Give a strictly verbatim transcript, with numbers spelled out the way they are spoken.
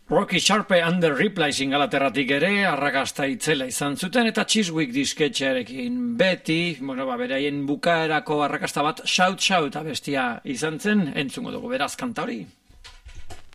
Rocky Sharpe and the Reprising Ingalaterratik ere arrakasta itzela izan zuten eta Chiswick disketxearekin beti, bueno, ba, beraien bukaerako arrakasta bat Shout Shout abestia izan zen, entzungo dugu beraz kanta hori.